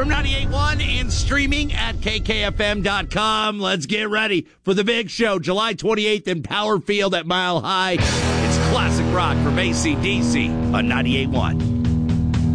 from 98.1 and streaming at kkfm.com. Let's get ready for the big show, July 28th in Power Field at Mile High. It's classic rock from AC/DC on 98.1.